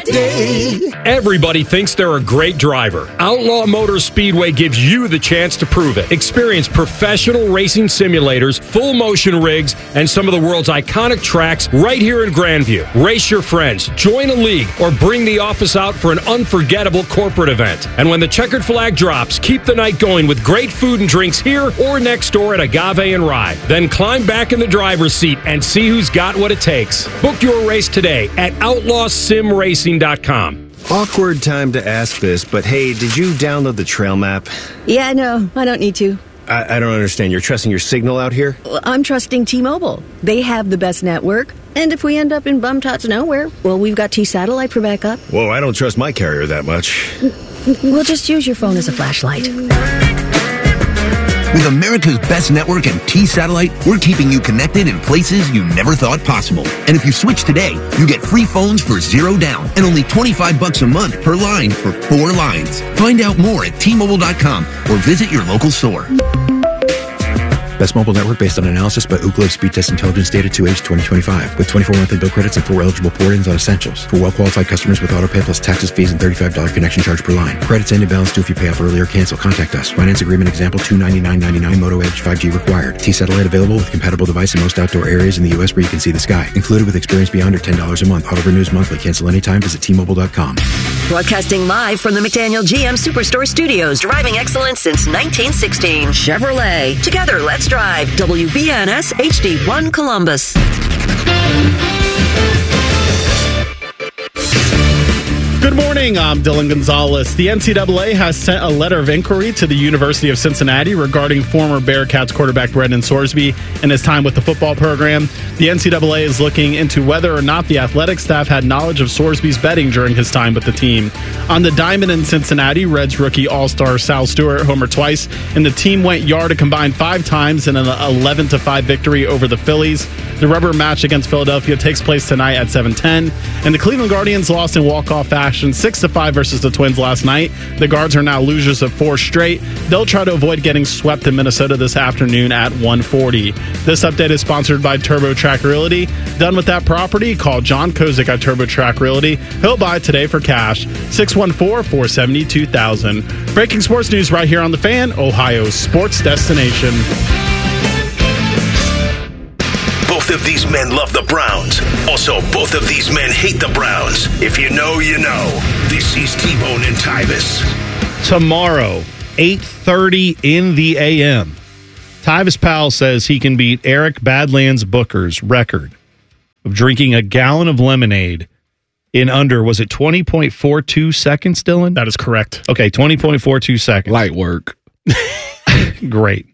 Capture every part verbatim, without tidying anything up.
day. Everybody thinks they're a great driver. Outlaw Motor Speedway gives you the chance to prove it. Experience professional racing simulators, full motion rigs, and some of the world's iconic tracks right here in Grandview. Race your friends, join a league, or bring the office out for an unforgettable corporate event. And when the checkered flag drops, keep the night going with great food and drinks here or next door at Agave and Rye. Then climb back in the driver's seat and see who's got what it takes. Book your race today at outlaw sim racing dot com. Awkward time to ask this, but hey, did you download the trail map? Yeah, no, I don't need to. I, I don't understand. You're trusting your signal out here? Well, I'm trusting T-Mobile. They have the best network. And if we end up in bum-tots nowhere, well, we've got T-Satellite for backup. Whoa, I don't trust my carrier that much. We'll just use your phone as a flashlight. With America's best network and T-Satellite, we're keeping you connected in places you never thought possible. And if you switch today, you get free phones for zero down and only twenty-five bucks a month per line for four lines. Find out more at T Mobile dot com or visit your local store. Best mobile network based on analysis by Ookla Speed Test Intelligence Data two H twenty twenty-five with twenty-four monthly bill credits and four eligible port-ins on essentials. For well-qualified customers with autopay plus taxes, fees, and thirty-five dollars connection charge per line. Credits end and balance due if you pay off early or cancel. Contact us. Finance agreement example two ninety-nine ninety-nine Moto Edge five G required. T-Satellite available with compatible device in most outdoor areas in the U S where you can see the sky. Included with experience beyond or ten dollars a month. Auto renews monthly. Cancel anytime. Visit T Mobile dot com. Broadcasting live from the McDaniel G M Superstore Studios. Driving excellence since nineteen sixteen. Chevrolet. Together, let's drive. W B N S H D one Columbus. Good morning, I'm Dylan Gonzalez. The N C double A has sent a letter of inquiry to the University of Cincinnati regarding former Bearcats quarterback Brendan Sorsby and his time with the football program. The N C double A is looking into whether or not the athletic staff had knowledge of Sorsby's betting during his time with the team. On the diamond in Cincinnati, Reds rookie all-star Sal Stewart homered twice, and the team went yard a combined five times in an eleven to five victory over the Phillies. The rubber match against Philadelphia takes place tonight at seven ten, and the Cleveland Guardians lost in walk-off fashion six to five versus the Twins last night. The Guards are now losers of four straight. They'll try to avoid getting swept in Minnesota this afternoon at one forty. This update is sponsored by TurboTrack Realty. Done with that property? Call John Kozik at TurboTrack Realty. He'll buy it today for cash. six one four, four seven two, two thousand. Breaking sports news right here on The Fan, Ohio's sports destination. Both of these men love the Browns. Also, both of these men hate the Browns. If you know, you know. This is T-Bone and Tyvis. Tomorrow, eight thirty in the A M, Tyvis Powell says he can beat Eric Badlands Booker's record of drinking a gallon of lemonade in under, was it twenty point four two seconds, Dylan? That is correct. Okay, twenty point four two seconds. Light work. Great.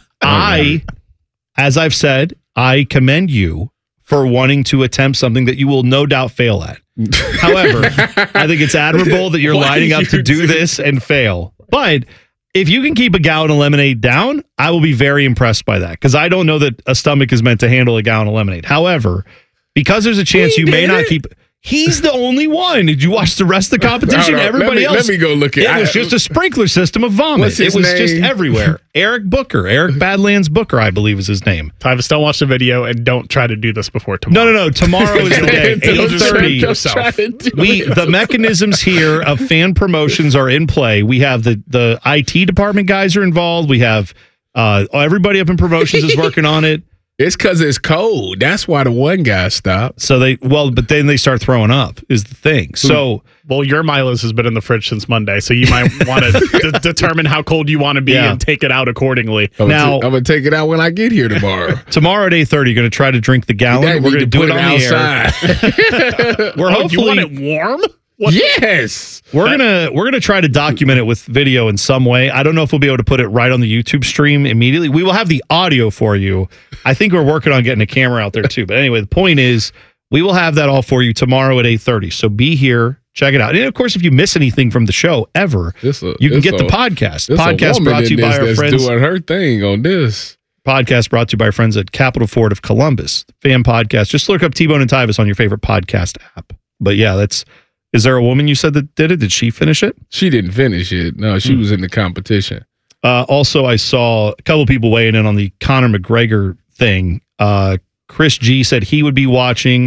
I, as I've said, I commend you for wanting to attempt something that you will no doubt fail at. However, I think it's admirable that you're Why lining up you to do do- this and fail. But if you can keep a gallon of lemonade down, I will be very impressed by that, because I don't know that a stomach is meant to handle a gallon of lemonade. However, because there's a chance He you may did not it. keep... He's the only one. Did you watch the rest of the competition? Hold on. Everybody Let me- else. let me go look at- It was I- just a sprinkler system of vomit. What's his It was just name? everywhere. Eric Booker. Eric Badlands Booker, I believe is his name. Tyvis, don't watch the video and don't try to do this before tomorrow. No, no, no. Tomorrow is the day. You'll eight just thirty. hurt yourself. We the mechanisms here of fan promotions are in play. We have the the I T department guys are involved. We have uh, everybody up in promotions is working on it. It's because it's cold. That's why the one guy stopped. So they well, but then they start throwing up is the thing. So well, your Milo's has been in the fridge since Monday, so you might want to d- determine how cold you want to be Yeah. and take it out accordingly. I'm Now- gonna, t- I'm gonna take it out when I get here tomorrow. tomorrow at eight thirty, you're going to try to drink the gallon. That We're need going to to do put it on outside. the air. We're Oh, you hopefully want it warm? What? Yes. We're gonna we're gonna try to document it with video in some way. I don't know if we'll be able to put it right on the YouTube stream immediately. We will have the audio for you. I think we're working on getting a camera out there too. But anyway, the point is we will have that all for you tomorrow at eight thirty. So be here, check it out. And of course, if you miss anything from the show ever, This a- you can this get the a- podcast. There's a Podcast woman brought to in you by this our that's friends. doing her thing on this. Podcast brought to you by our friends at Capital Ford of Columbus. Fan podcast. Just look up T-Bone and Tyvis on your favorite podcast app. But yeah, that's. Is there a woman you said that did it? Did she finish it? She didn't finish it. No, she Hmm. was in the competition. Uh, also, I saw a couple people weighing in on the Conor McGregor thing. Uh, Chris G said he would be watching.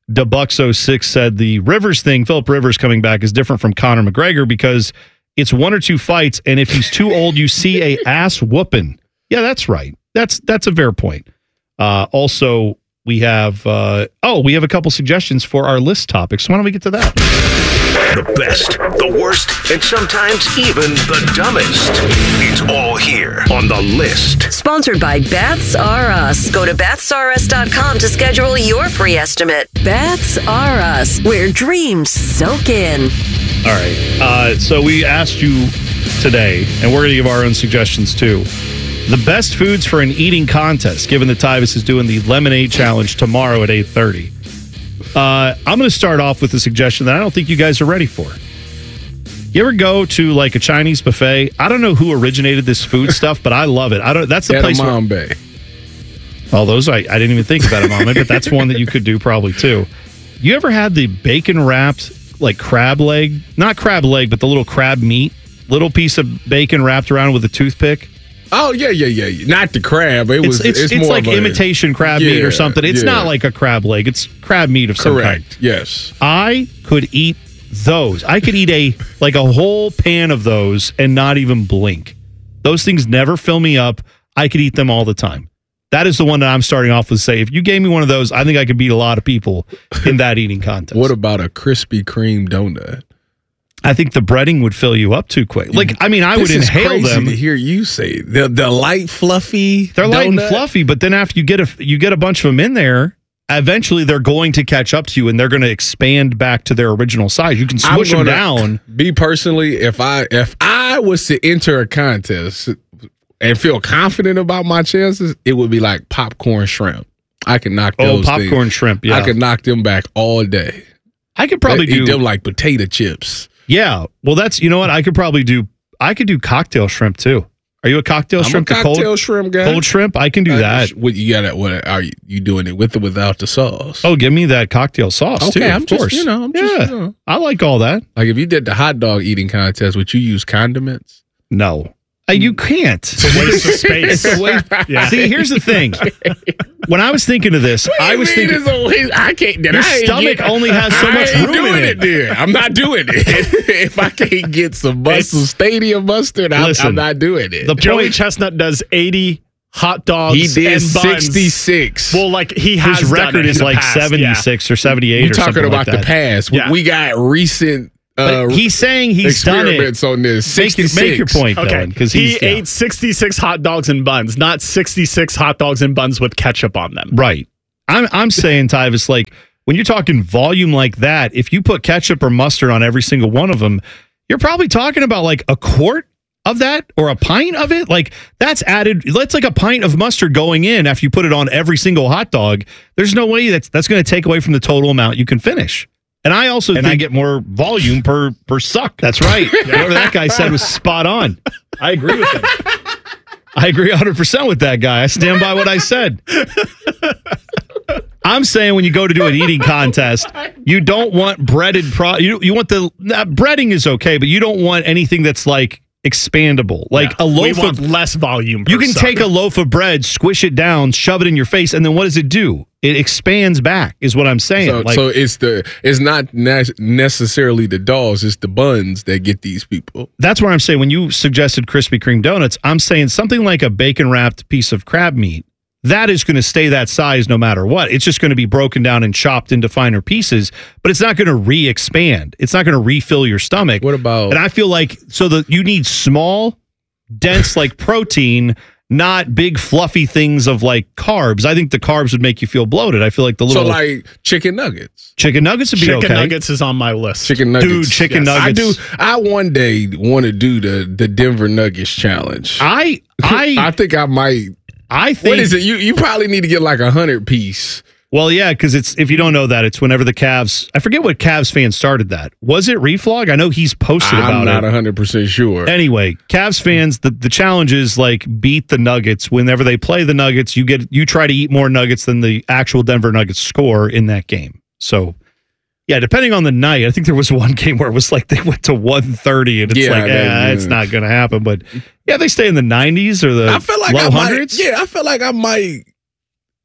Debucks oh six said the Rivers thing, Philip Rivers coming back, is different from Conor McGregor because it's one or two fights, and if he's too old, you see a ass whooping. Yeah, that's right. That's that's a fair point. Uh, also, we have uh, oh, we have a couple suggestions for our list topics. Why don't we get to that? The best, the worst, and sometimes even the dumbest. It's all here on the list. Sponsored by Baths R Us. Go to baths r us dot com to schedule your free estimate. Baths R Us, where dreams soak in. All right. Uh, so we asked you today, and we're going to give our own suggestions too. The best foods for an eating contest, given that Tyvus is doing the Lemonade Challenge tomorrow at eight thirty. Uh, I'm going to start off with a suggestion that I don't think you guys are ready for. You ever go to like a Chinese buffet? I don't know who originated this food stuff, but I love it. I don't. That's the Edamame. place. Where, oh, those I, I didn't even think about edamame, but that's one that you could do probably too. You ever had the bacon wrapped like crab leg? Not crab leg, but the little crab meat, little piece of bacon wrapped around with a toothpick. Oh yeah, yeah, yeah. Not the crab. It was. It's, it's, it's, it's more like of a, imitation crab yeah, meat or something. It's yeah. not like a crab leg. It's crab meat of some Correct. kind. Yes. I could eat those. I could eat a like a whole pan of those and not even blink. Those things never fill me up. I could eat them all the time. That is the one that I'm starting off with. Say, if you gave me one of those, I think I could beat a lot of people in that eating contest. What about a Krispy Kreme donut? I think the breading would fill you up too quick. Like, I mean, I this would is inhale crazy them. To hear you say it. the the light fluffy. They're light donut. and fluffy, but then after you get a you get a bunch of them in there, eventually they're going to catch up to you and they're going to expand back to their original size. You can smush them down. Be personally, if I if I was to enter a contest and feel confident about my chances, it would be like popcorn shrimp. I can knock Oh, those popcorn things. shrimp. Yeah, I could knock them back all day. I could probably Eat do them like potato chips. Yeah, well, that's you know what I could probably do. I could do cocktail shrimp too. Are you a cocktail I'm shrimp? a The cocktail cold, shrimp guy. Cold shrimp. I can do I that. just- What you got? It? What are you, you doing it with or without the sauce? Oh, give me that cocktail sauce okay. too. I'm of just course. you know. I'm yeah, just, you know. I like all that. Like if you did the hot dog eating contest, would you use condiments? No, uh, you can't. It's a waste of space. It's a waste. Yeah. See, here's the thing. When I was thinking of this, I was thinking it's a waste? I can't. Then your I ain't stomach get- only has so I much ain't room doing in it. it. Then I'm not doing it. If I can't get some mustard, stadium mustard, I'm, Listen, I'm not doing it. The Joey point. Chestnut does eighty hot dogs. he did and buns. sixty-six. Well, like he has His done record it in is the like past, seventy-six or seventy-eight. You're or talking something about like the that. past. Yeah. We got recent. Uh, But he's saying he's done it. experiments on this. Make, your- sixty-six. make your point, Okay, Dylan, because he he's yeah. ate sixty-six hot dogs and buns, not sixty-six hot dogs and buns with ketchup on them. Right. I'm I'm saying, Tyvus, like when you're talking volume like that, if you put ketchup or mustard on every single one of them, you're probably talking about like a quart of that or a pint of it. Like that's added. That's like a pint of mustard going in after you put it on every single hot dog. There's no way that's that's going to take away from the total amount you can finish. And I also and think I get more volume per per suck. That's right. Whatever that guy said was spot on. I agree with him. I agree one hundred percent with that guy. I stand by what I said. I'm saying when you go to do an eating contest, you don't want breaded pro. You you want the uh, breading is okay, but you don't want anything that's like expandable, like Yeah. a loaf we want of less volume. You per can suck. take a loaf of bread, squish it down, shove it in your face, and then what does it do? It expands back. Is what I'm saying. So, like, so it's the it's not ne- necessarily the dogs, it's the buns that get these people. that's what I'm saying. When you suggested Krispy Kreme donuts, I'm saying something like a bacon wrapped piece of crab meat. That is going to stay that size no matter what. It's just going to be broken down and chopped into finer pieces, but it's not going to re-expand. It's not going to refill your stomach. What about? And I feel like so that you need small, dense like protein, not big fluffy things of like carbs. I think the carbs would make you feel bloated. I feel like the So little like chicken nuggets. chicken nuggets would be Chicken okay. nuggets is on my list. Chicken nuggets. Dude, chicken I nuggets. do. I one day want to do the the Denver Nuggets challenge. I I I think I might. I think What is it? You you probably need to get like a hundred piece. Well, yeah, because it's if you don't know that, it's whenever the Cavs. I forget what Cavs fan started that. Was it Reflog? I know he's posted I'm about not it. a hundred percent sure. Anyway, Cavs fans, the, the challenge is like beat the Nuggets. Whenever they play the Nuggets, you get you try to eat more Nuggets than the actual Denver Nuggets score in that game. So, yeah, depending on the night, I think there was one game where it was like they went to one thirty, and it's Yeah, like, that- yeah, yeah. it's not going to happen. But yeah, they stay in the nineties or the I feel like low I hundreds. might. Yeah, I feel like I might.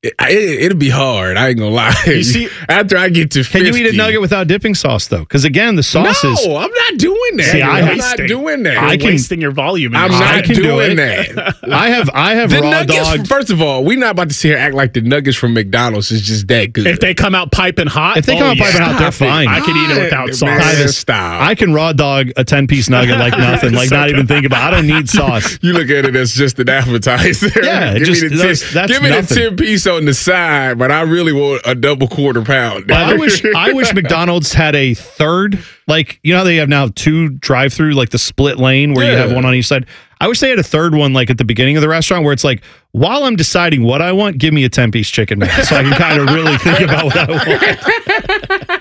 It, it, it'll be hard. I ain't gonna lie. You see, after I get to fifty. Can you eat a nugget without dipping sauce though? Because again, the sauce no, is. No, I'm not doing that. See, I I'm have, not doing that. You're I can, wasting your volume. I'm your not I can doing do that. I have. I have the raw nuggets, dog. First of all, we're not about to sit here and act like the nuggets from McDonald's is just that good. If they come out piping hot, If they come oh, out yeah. piping hot, they're fine. I could eat it without Man, sauce. man, stop. I can raw dog a ten piece nugget like nothing, like So not even think about. I don't need sauce. You look at it as just an appetizer. Yeah, give just, me the that's, ten, that's give me nothing. the ten piece on the side, but I really want a double quarter pound. I wish I wish McDonald's had a third, like you know how they have now two drive through, like the split lane where you have Yeah. one on each side. I wish they had a third one, like at the beginning of the restaurant, where it's like, while I'm deciding what I want, give me a ten piece chicken nugget, so I can kind of really think about what I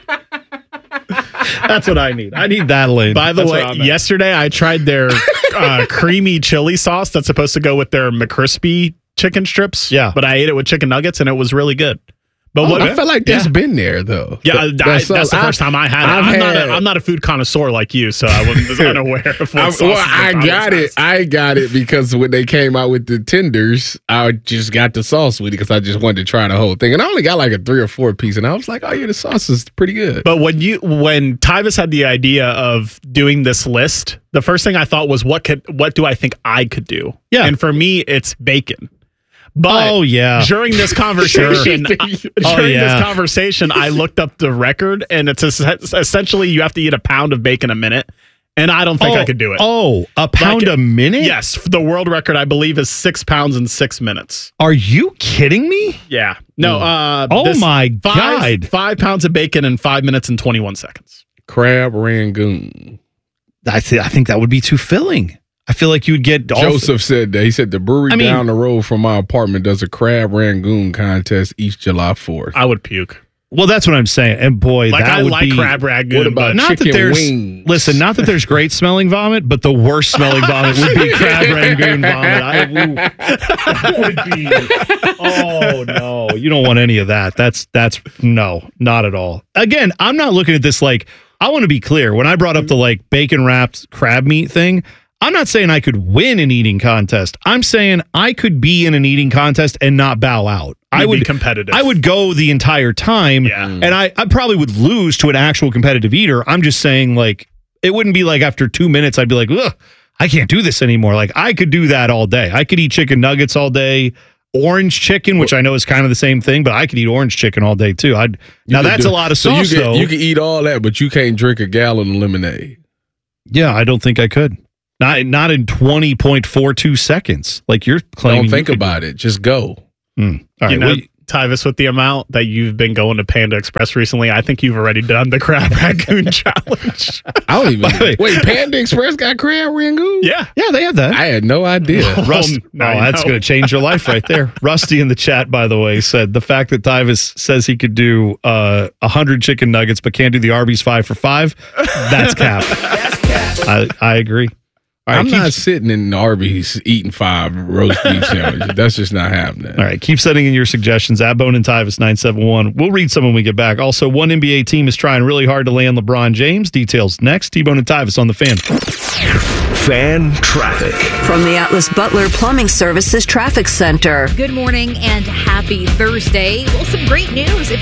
want. That's what I need. I need that lane. By the That's way, where I'm at. yesterday I tried their uh, creamy chili sauce that's supposed to go with their McCrispy chicken strips. Yeah. But I ate it with chicken nuggets and it was really good. But Oh, what I feel like that's yeah. been there though. Yeah, I, That- I, that's, that's the I- first time I had it. I've I'm not, had- a, I'm not a food connoisseur like you, so I was unaware of what I, sauces well, I McDonald's got it. has. I got it because when they came out with the tenders, I just got the sauce with it because I just wanted to try the whole thing. And I only got like a three or four piece, and I was like, "Oh yeah, the sauce is pretty good." But when you when Tyvis had the idea of doing this list, the first thing I thought was, what could what do I think I could do? Yeah. And for me, it's bacon. But Oh, yeah. during this conversation, Sure. I- Oh, during yeah. this conversation, I looked up the record, and it's es- essentially you have to eat a pound of bacon a minute, and I don't think oh, I could do it. Oh, a pound Like, a minute? Yes, the world record I believe is six pounds in six minutes. Are you kidding me? Yeah, no. Uh, Oh this- my five, God. Five pounds of bacon in five minutes and twenty one seconds. Crab Rangoon. I, th- I think that would be too filling. I feel like you would get all Joseph said that. He said the brewery I mean- down the road from my apartment does a crab Rangoon contest each July fourth. I would puke. Well, that's what I'm saying. And boy, Like that I would like be, crab ragoon. What about but not that chicken there's wings? listen, not that there's great smelling vomit, but the worst smelling vomit would be crab rangoon vomit. I, ooh, that would be. Oh no, you don't want any of that. That's that's no, not at all. Again, I'm not looking at this like I want to be clear. When I brought up the like bacon wrapped crab meat thing, I'm not saying I could win an eating contest. I'm saying I could be in an eating contest and not bow out. I You'd would be competitive. I would go the entire time, Yeah. and I, I probably would lose to an actual competitive eater. I'm just saying, like, it wouldn't be like after two minutes, I'd be like, ugh, I can't do this anymore. Like, I could do that all day. I could eat chicken nuggets all day, orange chicken, which I know is kind of the same thing, but I could eat orange chicken all day too. I'd You now could that's do- a lot of so sauce, you can, though. You can eat all that, but you can't drink a gallon of lemonade. Yeah, I don't think I could. Not not in twenty point four two seconds. Like you're claiming. Don't think you could- about it. Just go. Hmm. All right. you know, well, Tyvis, with the amount that you've been going to Panda Express recently, I think you've already done the crab ragoon challenge. I don't even. By the way- wait, Panda Express got crab Rangoon? Yeah. yeah, they have that. I had no idea. Rust, Oh, now oh, you that's know. going to change your life right there. Rusty in the chat, by the way, said the fact that Tyvis says he could do uh, one hundred chicken nuggets but can't do the Arby's five for five, that's cap. I, I agree. All right, I'm keep, not sitting in Arby's eating five roast beef sandwiches. That's just not happening. all right, keep sending in your suggestions. Abone and Tyvis nine seven one. We'll read some when we get back. Also, one N B A team is trying really hard to land LeBron James. Details next. T-Bone and Tyvis on the Fan. Fan traffic. From the Atlas Butler Plumbing Services Traffic Center. Good morning and happy Thursday. Well, some great news if